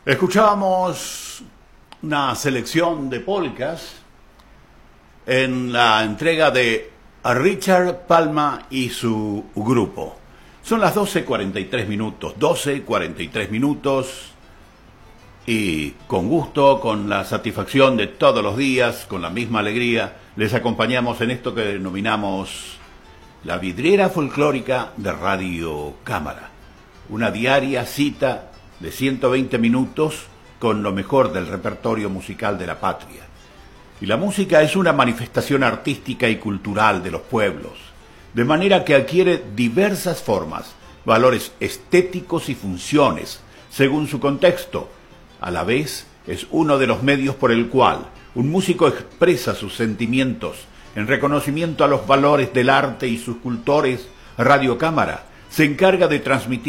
Escuchábamos una selección de polcas en la entrega de Richard Palma y su grupo. Son las 12:43 minutos, y con gusto, con la satisfacción de todos los días, con la misma alegría, les acompañamos en esto que denominamos la vidriera folclórica de Radio Cámara. Una diaria cita de 120 minutos con lo mejor del repertorio musical de la patria. Y la música es una manifestación artística y cultural de los pueblos, de manera que adquiere diversas formas, valores estéticos y funciones, según su contexto. A la vez, es uno de los medios por el cual un músico expresa sus sentimientos en reconocimiento a los valores del arte y sus cultores. Radio Cámara se encarga de transmitir